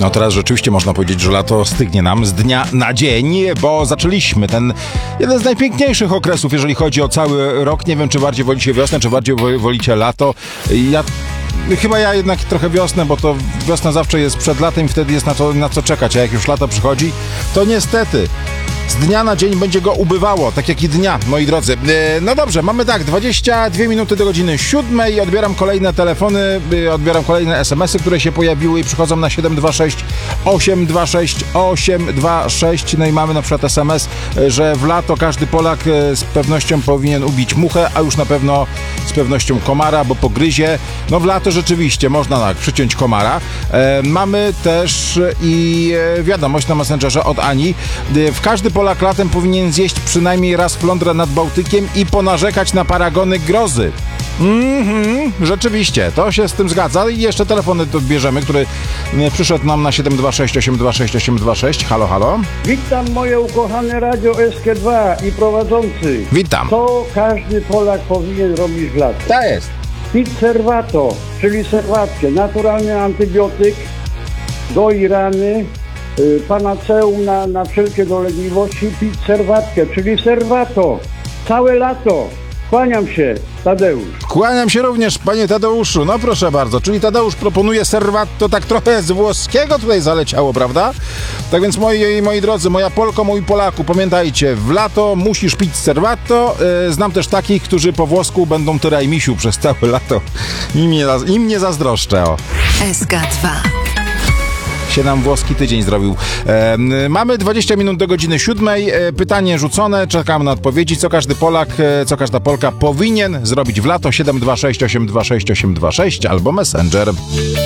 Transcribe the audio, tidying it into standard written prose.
No teraz rzeczywiście można powiedzieć, że lato stygnie nam z dnia na dzień, bo zaczęliśmy ten jeden z najpiękniejszych okresów, jeżeli chodzi o cały rok. Nie wiem, czy bardziej wolicie wiosnę, czy bardziej wolicie lato. Chyba ja jednak trochę wiosnę, bo to wiosna zawsze jest przed latem i wtedy jest na co czekać, a jak już lato przychodzi, to niestety z dnia na dzień będzie go ubywało, tak jak i dnia, moi drodzy. No dobrze, mamy tak, 22 minuty do godziny 7. Odbieram kolejne telefony, odbieram kolejne SMS-y, które się pojawiły i przychodzą na 726 826 826. No i mamy na przykład SMS, że w lato każdy Polak z pewnością powinien ubić muchę, a już na pewno z pewnością komara, bo pogryzie. No w lato rzeczywiście można tak przyciąć komara. Mamy też i wiadomość na Messengerze od Ani. Każdy Polak latem powinien zjeść przynajmniej raz flądrę nad Bałtykiem i ponarzekać na paragony grozy. Rzeczywiście, to się z tym zgadza. I jeszcze telefony odbierzemy, który przyszedł nam na 726 826 826. Halo, halo. Witam moje ukochane Radio SK2 i prowadzący. Witam. To każdy Polak powinien robić w lato. To jest. Pić serwato, czyli serwatkę, naturalny antybiotyk, goi rany, panaceum na wszelkie dolegliwości, pić serwatkę, czyli serwato, całe lato. Kłaniam się, Tadeusz. Kłaniam się również, panie Tadeuszu. No proszę bardzo, czyli Tadeusz proponuje serwato, tak trochę z włoskiego tutaj zaleciało, prawda? Tak więc moi drodzy, moja Polko, mój Polaku, pamiętajcie, w lato musisz pić serwato. Znam też takich, którzy po włosku będą tyrajmisiu przez całe lato. Im nie zazdroszczę, o. SK2 się nam włoski tydzień zrobił. Mamy 20 minut do godziny 7. Pytanie rzucone, czekamy na odpowiedzi. Co każdy Polak, co każda Polka powinien zrobić w lato? 726 826 826 albo Messenger.